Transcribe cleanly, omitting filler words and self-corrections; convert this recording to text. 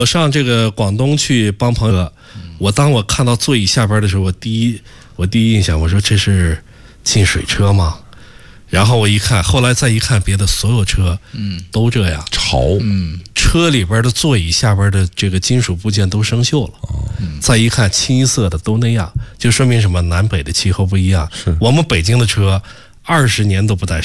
我上这个广东去帮朋友，当我看到座椅下边的时候，我第一印象，我说这是进水车吗？然后我一看，后来再一看别的所有车，都这样潮， 车里边的座椅下边的这个金属部件都生锈了，再一看清一色的都那样，就说明什么？南北的气候不一样。 是我们北京的车20年都不带